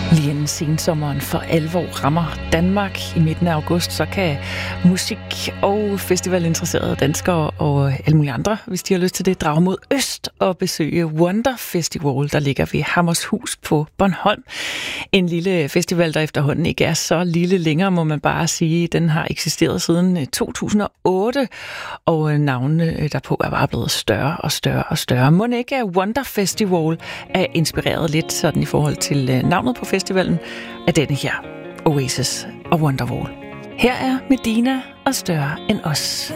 Lige inden sensommeren for alvor rammer Danmark i midten af august, så kan musik- og festivalinteresserede danskere og alle mulige andre, hvis de har lyst til det, drage mod øst og besøge Wonder Festival, der ligger ved Hammershus på Bornholm. En lille festival, der efterhånden ikke er så lille længere, må man bare sige. Den har eksisteret siden 2008, og navnene derpå er bare blevet større og større og større. Mon ikke at Wonder Festival er inspireret lidt sådan i forhold til navnet på festivalen af denne her, Oasis og Wonderwall. Her er Medina og Større end os.